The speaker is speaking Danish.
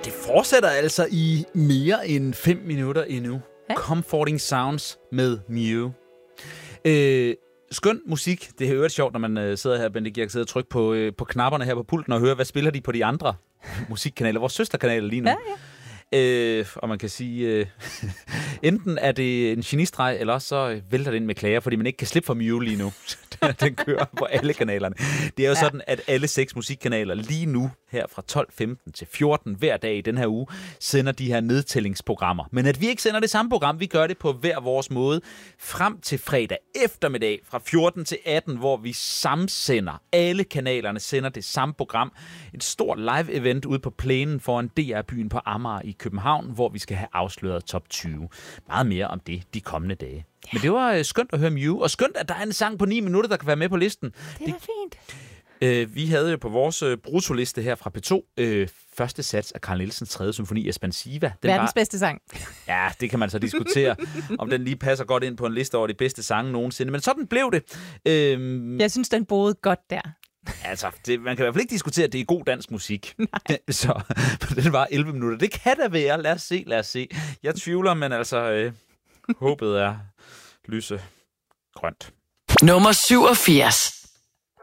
Det fortsætter altså i mere end 5 minutter endnu. Ja. Comforting Sounds med Mew. Skøn musik. Det er jo sjovt, når man sidder her, Bente Gierk, sidder og trykker på knapperne her på pulten og hører, hvad spiller de på de andre musikkanaler, vores søsterkanaler lige nu. Ja. Og man kan sige, enten er det en genistreg, eller også så vælter det ind med klager, fordi man ikke kan slippe for Mew lige nu. Den kører på alle kanalerne. Det er jo sådan, at alle 6 musikkanaler lige nu, her fra 12:15 til 14 hver dag i den her uge, sender de her nedtællingsprogrammer. Men at vi ikke sender det samme program, vi gør det på hver vores måde, frem til fredag eftermiddag fra 14 til 18, hvor vi samsender. Alle kanalerne sender det samme program. Et stort live-event ude på plænen foran DR-byen på Amager i København, hvor vi skal have afsløret top 20. Meget mere om det de kommende dage. Ja. Men det var skønt at høre Mew, og skønt, at der er en sang på 9 minutter, der kan være med på listen. Det var fint. Vi havde jo på vores bruttoliste her fra P2 første sats af Carl Nielsens 3. symfoni Espansiva. Verdens bedste sang. Ja, det kan man så diskutere, om den lige passer godt ind på en liste over de bedste sange nogensinde. Men sådan blev det. Jeg synes, den boede godt der. Altså, man kan i hvert fald ikke diskutere, at det er god dansk musik. Så den var 11 minutter. Det kan da være. Lad os se. Jeg tvivler, men altså, håbet er lysegrønt. Nummer 87.